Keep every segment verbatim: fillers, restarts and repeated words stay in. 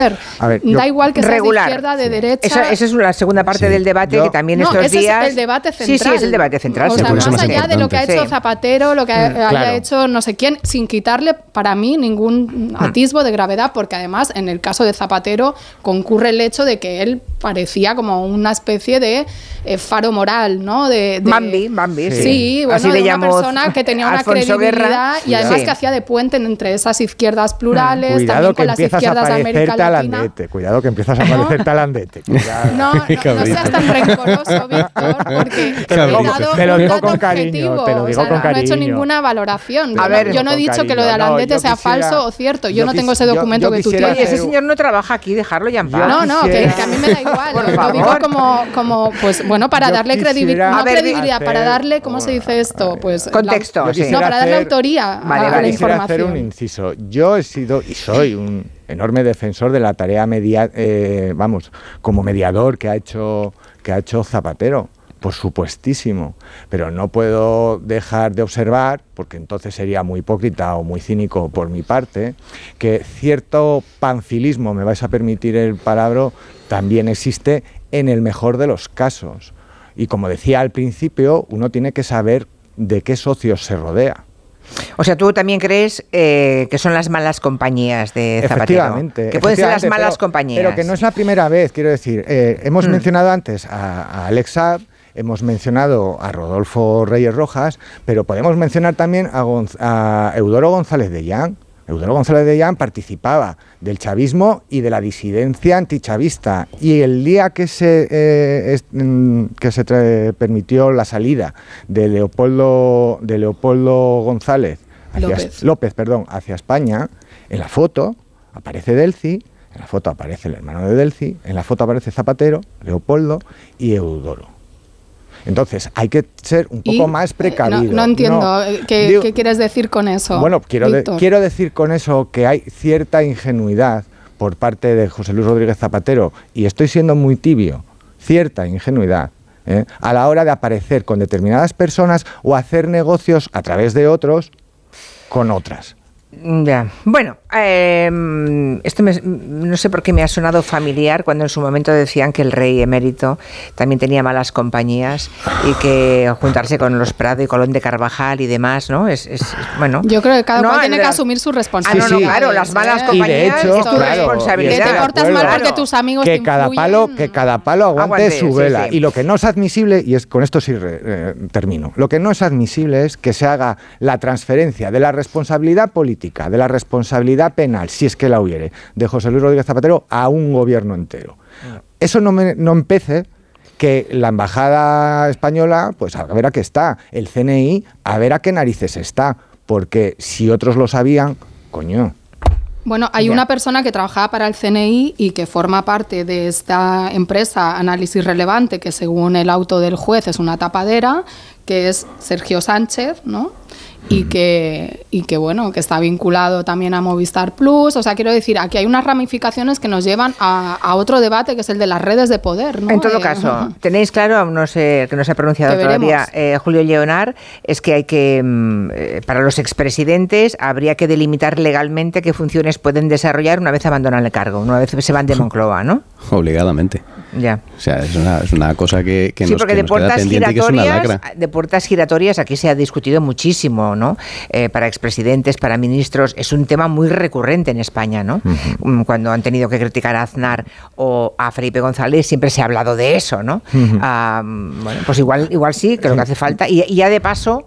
A ver, da yo, igual que sea regular. de izquierda, de derecha. Esa, esa es la segunda parte sí. del debate yo, que también no, estos ese días... es el debate central. Sí, sí, es el debate central. O sea, por más eso más allá de lo que ha hecho sí. Zapatero, lo que ha, Mm, haya claro. hecho no sé quién, sin quitarle para mí ningún atisbo de gravedad, porque además en el caso de Zapatero concurre el hecho de que él parecía como una especie de eh, faro moral, ¿no? De, de Bambi, Bambi, sí. Sí, bueno, Así de le una llamó persona que tenía una Alfonso credibilidad Guerra. y además Sí. que hacía de puente entre esas izquierdas plurales, Cuidado también que con las empiezas a izquierdas de parecer América Latina. talandete. Cuidado que empiezas a parecer talandete. Cuidado. No, no, no seas tan rencoroso, Víctor, porque Te lo he digo- dado te lo un digo dato con cariño, objetivo. te lo digo O sea, con no, no he hecho cariño. ninguna valoración. A Yo, ver, no, yo no he con dicho que lo de cariño. Alandete No, yo sea quisiera- falso o cierto. Yo, yo no tengo quis- ese yo- documento yo que tú quisiera tienes. Oye, ese señor no trabaja aquí, dejarlo ya en Yo paz. No, no, que, quisiera- que a mí me da igual. Por Lo favor. digo como, como, pues bueno, para Yo darle quisiera credibilidad, no A ver, credibilidad, hacer- para darle, ¿cómo se dice esto? Pues Contexto, la- sí. No, para darle hacer- autoría a, Vale, a vale. la Quisiera hacer información. un inciso. Yo he sido y soy un enorme defensor de la tarea media, eh, vamos, como mediador que ha hecho que ha hecho Zapatero, por supuestísimo, pero no puedo dejar de observar, porque entonces sería muy hipócrita o muy cínico por mi parte, que cierto panfilismo, me vais a permitir el palabra, también existe en el mejor de los casos. Y como decía al principio, uno tiene que saber de qué socios se rodea. O sea, tú también crees eh, que son las malas compañías de Zapatero. Efectivamente. Que pueden ser las efectivamente, malas pero, compañías. Pero que no es la primera vez, quiero decir. Eh, hemos Mm. mencionado antes a, a Alex Saab, hemos mencionado a Rodolfo Reyes Rojas, pero podemos mencionar también a, Gonz- a Eudoro González de Llán. Eudoro González de Llán participaba del chavismo y de la disidencia antichavista, y el día que se eh, es, mm, que se tra- permitió la salida de Leopoldo de Leopoldo González hacia, López. López, perdón, hacia España, en la foto aparece Delcy, en la foto aparece el hermano de Delcy, en la foto aparece Zapatero, Leopoldo y Eudoro. Entonces, hay que ser un poco Y, más eh, precavido. No, no entiendo. No, eh, ¿Qué, digo- qué quieres decir con eso? bueno, quiero, de- Víctor? quiero decir con eso que hay cierta ingenuidad por parte de José Luis Rodríguez Zapatero, y estoy siendo muy tibio, cierta ingenuidad, ¿eh? a la hora de aparecer con determinadas personas o hacer negocios a través de otros con otras. Ya. Bueno, eh, esto me- no sé por qué me ha sonado familiar cuando en su momento decían que el rey emérito también tenía malas compañías y que juntarse con los Prado y Colón de Carvajal y demás, ¿no? Es, es- es- bueno. Yo creo que cada No, cual tiene de que las- asumir su Ah, no, responsabilidad. no, claro, las malas Y compañías de hecho, es tu claro, responsabilidad. Que te portas mal Claro. porque tus amigos que te cada influyen. palo que cada palo aguante, Aguante, su sí, vela. sí. Y lo que no es admisible, y es con esto sí re- eh, termino, lo que no es admisible es que se haga la transferencia de la responsabilidad política, de la responsabilidad penal, si es que la hubiere, de José Luis Rodríguez Zapatero a un gobierno entero. Eso no, me, no empece que la embajada española, pues a ver a qué está, el C N I, a ver a qué narices está, porque si otros lo sabían, coño. Bueno, hay Ya. una persona que trabajaba para el C N I y que forma parte de esta empresa Análisis Relevante, que según el auto del juez es una tapadera, que es Sergio Sánchez, ¿no? Y que, y que, bueno, que está vinculado también a Movistar Plus. O sea, quiero decir, aquí hay unas ramificaciones que nos llevan a, a otro debate, que es el de las redes de poder, ¿no? En todo Eh, caso, tenéis claro, no sé, que no se ha pronunciado Que todavía veremos. eh, Julio Lleonar, es que hay que, mm, eh, para los expresidentes, habría que delimitar legalmente qué funciones pueden desarrollar una vez abandonan el cargo, una vez se van de Moncloa, ¿no? Obligadamente. Ya. O sea, es una, es una cosa que, que Sí, nos, porque que de nos queda puertas pendiente y que es una giratorias, lacra. de puertas giratorias aquí se ha discutido muchísimo, ¿no? Eh, para expresidentes, para ministros, es un tema muy recurrente en España, ¿no? Uh-huh. Cuando han tenido que criticar a Aznar o a Felipe González, siempre se ha hablado de eso, ¿no? Uh-huh. Ah, bueno, pues igual, igual sí, creo que hace falta. Y, y ya de paso,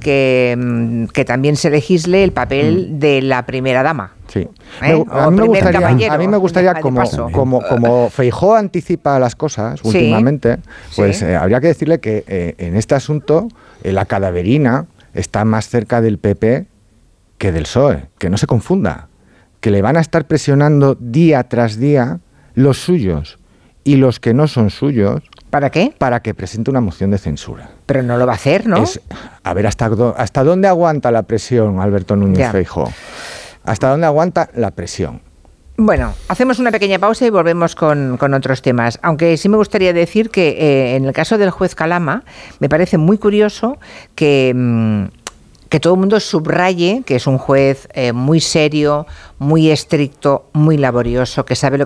que, que también se legisle el papel uh-huh. de la primera dama. Sí. ¿Eh? Me, a, mí me gustaría, a mí me gustaría, de como, como, como Feijóo anticipa las cosas sí, últimamente, pues sí. eh, habría que decirle que eh, en este asunto eh, la cadaverina está más cerca del P P que del P S O E, que no se confunda, que le van a estar presionando día tras día los suyos y los que no son suyos. ¿Para qué? Para que presente una moción de censura. Pero no lo va a hacer, ¿no? Es, a ver, ¿hasta, hasta dónde aguanta la presión Alberto Núñez Feijóo? ¿Hasta dónde aguanta la presión? Bueno, hacemos una pequeña pausa y volvemos con, con otros temas. Aunque sí me gustaría decir que eh, en el caso del juez Calama, me parece muy curioso que, mmm, que todo el mundo subraye que es un juez eh, muy serio, muy estricto, muy laborioso, que sabe lo